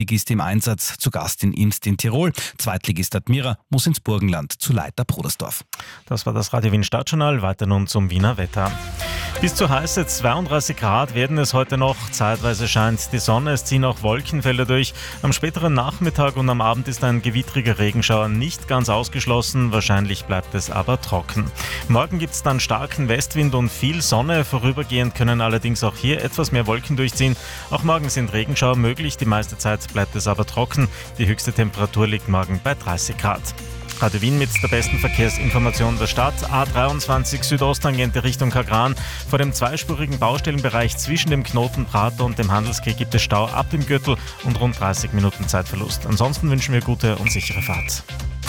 Ist im Einsatz, zu Gast in Imst in Tirol. Zweitligist Admira muss ins Burgenland zu Leiter Brodersdorf. Das war das Radio Wien Stadtjournal. Weiter nun zum Wiener Wetter. Bis zu heiße 32 Grad werden es heute noch. Zeitweise scheint die Sonne, es ziehen auch Wolkenfelder durch. Am späteren Nachmittag und am Abend ist ein gewittriger Regenschauer nicht ganz ausgeschlossen. Wahrscheinlich bleibt es aber trocken. Morgen gibt es dann starken Westwind und viel Sonne. Vorübergehend können allerdings auch hier etwas mehr Wolken durchziehen. Auch morgen sind Regenschauer möglich. Die meiste Zeit bleibt es aber trocken. Die höchste Temperatur liegt morgen bei 30 Grad. Radio Wien mit der besten Verkehrsinformation der Stadt. A23 Südosttangente Richtung Kagran. Vor dem zweispurigen Baustellenbereich zwischen dem Knoten Prater und dem Handelskrieg gibt es Stau ab dem Gürtel und rund 30 Minuten Zeitverlust. Ansonsten wünschen wir gute und sichere Fahrt.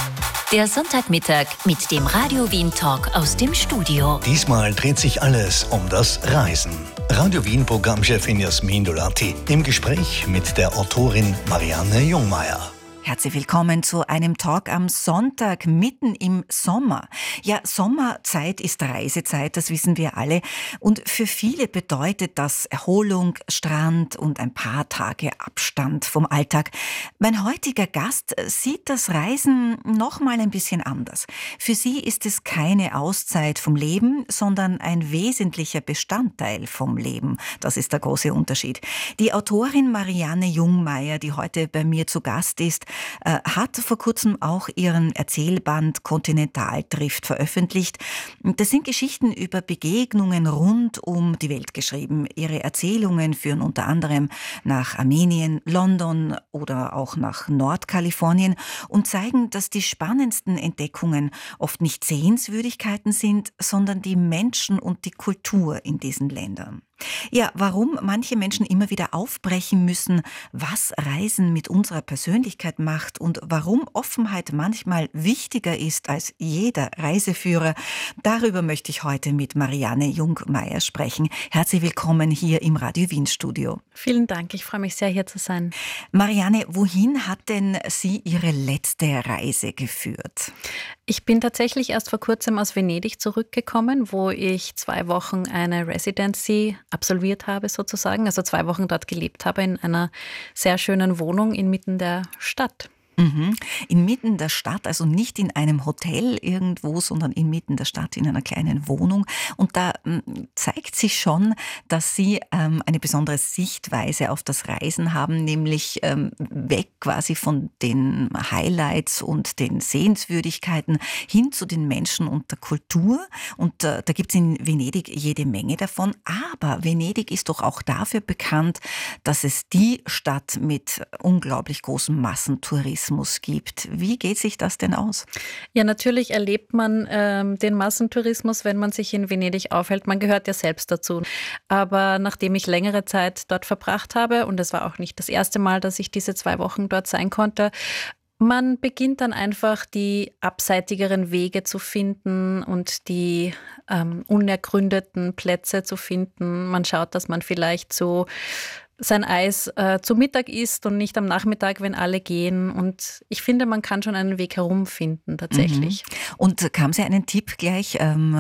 Der Sonntagmittag mit dem Radio Wien Talk aus dem Studio. Diesmal dreht sich alles um das Reisen. Radio Wien Programmchefin Jasmin Dolati im Gespräch mit der Autorin Marianne Jungmeier. Herzlich willkommen zu einem Talk am Sonntag mitten im Sommer. Ja, Sommerzeit ist Reisezeit, das wissen wir alle. Und für viele bedeutet das Erholung, Strand und ein paar Tage Abstand vom Alltag. Mein heutiger Gast sieht das Reisen noch mal ein bisschen anders. Für sie ist es keine Auszeit vom Leben, sondern ein wesentlicher Bestandteil vom Leben. Das ist der große Unterschied. Die Autorin Marianne Jungmeier, die heute bei mir zu Gast ist, hat vor kurzem auch ihren Erzählband Kontinentaldrift veröffentlicht. Das sind Geschichten über Begegnungen rund um die Welt geschrieben. Ihre Erzählungen führen unter anderem nach Armenien, London oder auch nach Nordkalifornien und zeigen, dass die spannendsten Entdeckungen oft nicht Sehenswürdigkeiten sind, sondern die Menschen und die Kultur in diesen Ländern. Ja, warum manche Menschen immer wieder aufbrechen müssen, was Reisen mit unserer Persönlichkeit macht und warum Offenheit manchmal wichtiger ist als jeder Reiseführer, darüber möchte ich heute mit Marianne Jungmeier sprechen. Herzlich willkommen hier im Radio Wien Studio. Vielen Dank, ich freue mich sehr, hier zu sein. Marianne, wohin hat denn Sie Ihre letzte Reise geführt? Ich bin tatsächlich erst vor kurzem aus Venedig zurückgekommen, wo ich 2 Wochen eine Residency absolviert habe sozusagen, also 2 Wochen dort gelebt habe in einer sehr schönen Wohnung inmitten der Stadt. Inmitten der Stadt, also nicht in einem Hotel irgendwo, sondern inmitten der Stadt in einer kleinen Wohnung. Und da zeigt sich schon, dass Sie eine besondere Sichtweise auf das Reisen haben, nämlich weg quasi von den Highlights und den Sehenswürdigkeiten hin zu den Menschen und der Kultur. Und da gibt es in Venedig jede Menge davon. Aber Venedig ist doch auch dafür bekannt, dass es die Stadt mit unglaublich großem Massentourismus gibt. Wie geht sich das denn aus? Ja, natürlich erlebt man den Massentourismus, wenn man sich in Venedig aufhält. Man gehört ja selbst dazu. Aber nachdem ich längere Zeit dort verbracht habe, und es war auch nicht das erste Mal, dass ich diese 2 Wochen dort sein konnte, man beginnt dann einfach die abseitigeren Wege zu finden und die unergründeten Plätze zu finden. Man schaut, dass man vielleicht so sein Eis zu Mittag isst und nicht am Nachmittag, wenn alle gehen. Und ich finde, man kann schon einen Weg herumfinden tatsächlich. Und haben Sie einen Tipp gleich,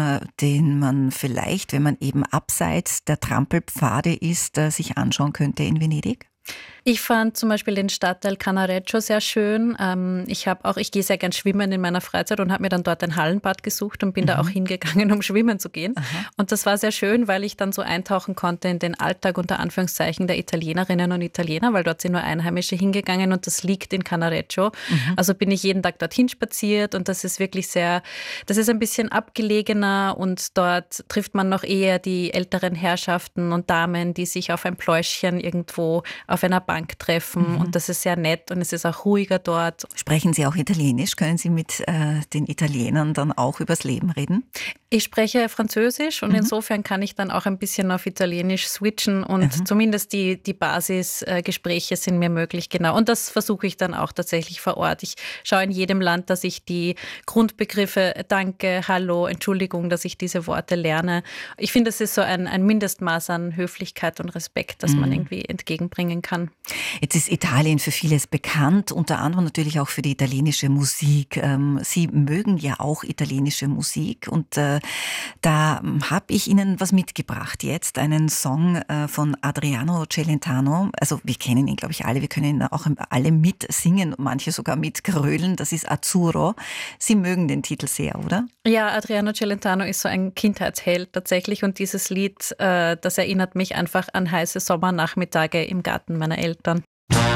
den man vielleicht, wenn man eben abseits der Trampelpfade ist, sich anschauen könnte in Venedig? Ich fand zum Beispiel den Stadtteil Canareccio sehr schön. Ich gehe sehr gern schwimmen in meiner Freizeit und habe mir dann dort ein Hallenbad gesucht und bin da auch hingegangen, um schwimmen zu gehen. Aha. Und das war sehr schön, weil ich dann so eintauchen konnte in den Alltag unter Anführungszeichen der Italienerinnen und Italiener, weil dort sind nur Einheimische hingegangen und das liegt in Canareccio. Also bin ich jeden Tag dorthin spaziert und das ist wirklich das ist ein bisschen abgelegener und dort trifft man noch eher die älteren Herrschaften und Damen, die sich auf ein Pläuschchen irgendwo auf einer Bank treffen und das ist sehr nett und es ist auch ruhiger dort. Sprechen Sie auch Italienisch? Können Sie mit den Italienern dann auch übers Leben reden? Ich spreche Französisch und insofern kann ich dann auch ein bisschen auf Italienisch switchen und zumindest die Basisgespräche sind mir möglich, genau. Und das versuche ich dann auch tatsächlich vor Ort. Ich schaue in jedem Land, dass ich die Grundbegriffe Danke, Hallo, Entschuldigung, dass ich diese Worte lerne. Ich finde, es ist so ein Mindestmaß an Höflichkeit und Respekt, das man irgendwie entgegenbringen kann. Jetzt ist Italien für vieles bekannt, unter anderem natürlich auch für die italienische Musik. Sie mögen ja auch italienische Musik und da habe ich Ihnen was mitgebracht. Jetzt einen Song von Adriano Celentano. Also wir kennen ihn, glaube ich, alle. Wir können ihn auch alle mitsingen, manche sogar mitgrölen. Das ist Azzurro. Sie mögen den Titel sehr, oder? Ja, Adriano Celentano ist so ein Kindheitsheld tatsächlich und dieses Lied, das erinnert mich einfach an heiße Sommernachmittage im Garten meiner Eltern.